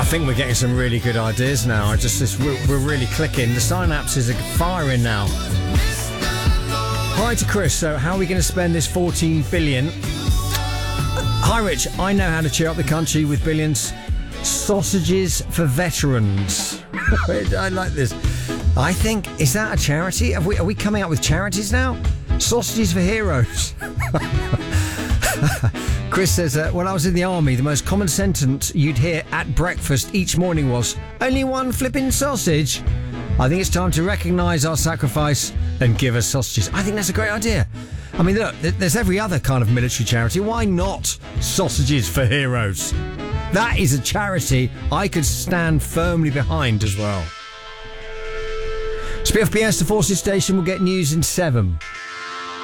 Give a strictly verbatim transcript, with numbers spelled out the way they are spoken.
think we're getting some really good ideas now. I just, just we're, we're really clicking. The synapses are firing now. Hi to Chris. So, how are we going to spend this fourteen billion? Hi, Rich. I know how to cheer up the country with billions. Sausages for veterans. I like this. I think, is that a charity? Have we, are we coming up with charities now? Sausages for heroes. Chris says, uh, when I was in the army, the most common sentence you'd hear at breakfast each morning was, only one flipping sausage? I think it's time to recognise our sacrifice and give us sausages. I think that's a great idea. I mean, look, there's every other kind of military charity. Why not Sausages for Heroes? That is a charity I could stand firmly behind as well. Spiff P S, the Forces Station will get news in seven.